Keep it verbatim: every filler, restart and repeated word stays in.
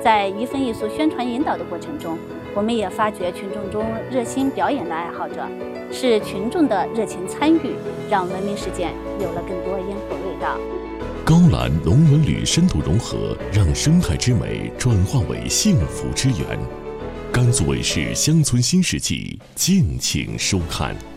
在渔风艺术宣传引导的过程中，我们也发掘群众中热心表演的爱好者，是群众的热情参与，让文明事件有了更多烟火味道。 高兰龙文旅深度融合，让生态之美转化为幸福之源。甘肃卫视乡村新世纪，敬请收看。